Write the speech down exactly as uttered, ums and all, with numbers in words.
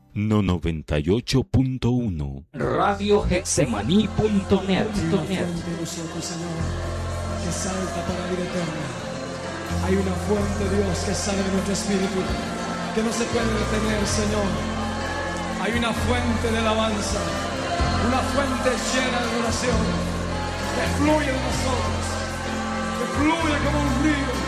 No noventa y ocho punto uno. Radio Getsemaní punto net. Nosotros, Señor, que salta para la vida eterna. Hay una fuente, Dios, que sale de nuestro espíritu, que no se puede detener, Señor. Hay una fuente de alabanza, una fuente llena de oración, que fluye de nosotros, que fluye como un río.